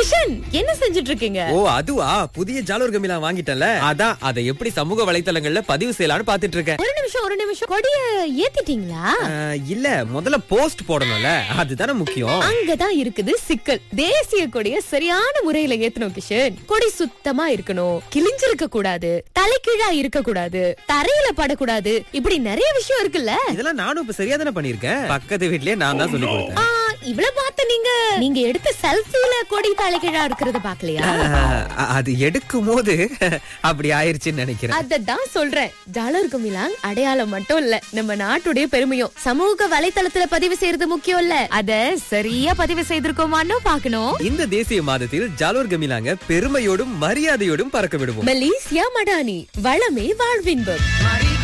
கிஷன், என்ன செஞ்சுட்டு இருக்கீங்க? ஓ அதுவா, புதிய ஜாலூர் கமிலா வாங்கிட்டேன்ல, அதான் அதை எப்படி சமூக வலைத்தளங்கள்ல பதிவு செய்யலாம்னு பாத்துட்டு இருக்கேன். ஒரு நிமிஷம், கொடிய ஏத்திட்டீங்களா? இல்ல, முதல்ல போஸ்ட் போடணும்ல, அதுதானே முக்கியம். அங்கதான் இருக்குது சிக்கல். தேசிய கொடிய சரியான முறையில ஏத்தணும் கிஷன். கொடி சுத்தமா இருக்கணும், கிழிஞ்சிருக்க கூடாது, தலைகீழா இருக்க கூடாது, தரையில படக்கூடாது, இப்படி நிறைய விஷயம் இருக்குல்ல. இதெல்லாம் நானும் இப்ப சரியா தானே பண்ணிருக்கேன். பக்கத்து வீட்லயே நான் தான் சொல்லி கொடுத்தேன். இவ்வளவு பார்த்து நீங்க எடுத்த செல்ஃபில கொடி தலைகீழா இருக்கிறத பாக்கலையா? அது எடுக்கும் போது அப்படி ஆயிருச்சுன்னு நினைக்கிறேன். அததான் சொல்றேன். ஜாலூர் கமிலாங் அடையாளம் மட்டும் இல்ல, நம்ம நாட்டுடைய பெருமையும். சமூக வலைத்தளத்துல பதிவு செய்யறது முக்கியம் இல்ல, அத சரியா பதிவு செய்திருக்கோமான்னு பாக்கணும். இந்த தேசிய மாதத்தில் ஜாலூர் கமிலாங்க பெருமையோடும் மரியாதையோடும் பறக்க விடுவோம். மலேசியா மடானி, வளமே வாழ்வின்பம்.